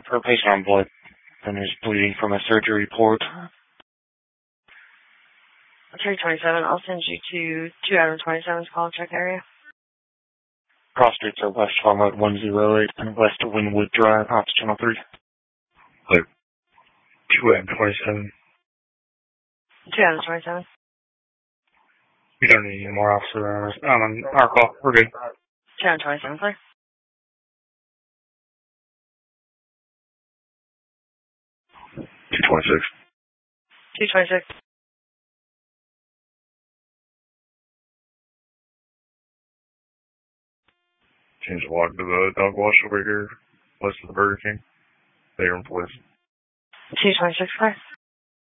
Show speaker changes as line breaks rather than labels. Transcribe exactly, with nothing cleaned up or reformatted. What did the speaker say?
For a patient on blood, and is bleeding from a surgery report.
three twenty-seven, I'll send you to two Adam twenty-seven's call check area.
Cross streets are West Farmwood one oh eight and West Winwood Drive, Ops Channel three.
Like, two Adam twenty-seven.
two Adam twenty-seven.
We don't need any more officer hours. Um, on our call, we're good.
two Adam twenty-seven, sir.
two twenty-six.
two twenty-six.
Change the lock to the dog wash over here, west of the Burger King. They are in place.
two twenty-six, sir.